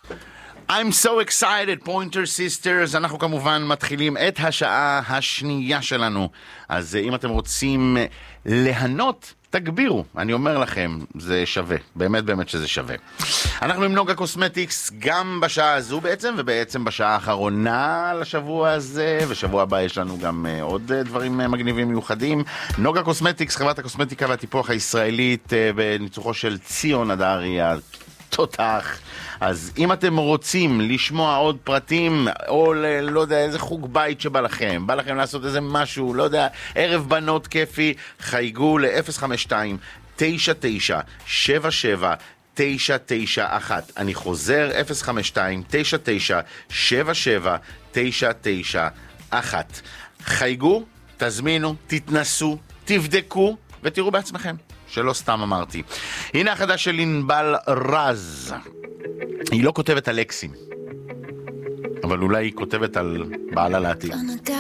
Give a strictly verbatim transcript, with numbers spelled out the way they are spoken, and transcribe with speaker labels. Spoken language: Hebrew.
Speaker 1: I'm so excited, Pointer Sisters. אנחנו כמובן מתחילים את השעה השנייה שלנו. אז אם אתם רוצים להנות, תגבירו. אני אומר לכם, זה שווה. באמת באמת שזה שווה. אנחנו עם נוגה קוסמטיקס גם בשעה הזו בעצם, ובעצם בשעה האחרונה לשבוע הזה, ושבוע הבא יש לנו גם עוד דברים מגניבים מיוחדים. נוגה קוסמטיקס, חברת הקוסמטיקה והטיפוח הישראלית, בניצוחו של ציון הדרי, תותח. אז אם אתם רוצים לשמוע עוד פרטים, או ל, לא יודע, איזה חוג בית שבא לכם, בא לכם לעשות איזה משהו, לא יודע, ערב בנות כיפי, חייגו ל-אפס חמש שתיים תשע תשע שבע שבע תשע תשע אחת. אני חוזר, אפס חמש שתיים תשע תשע שבע שבע תשע תשע אחת. חייגו, תזמינו, תתנסו, תבדקו, ותראו בעצמכם. שלא סתם אמרתי. הנה החדש של ענבל רז. היא לא כותבת על אקסים, אבל אולי היא כותבת על בעלה לעתיד.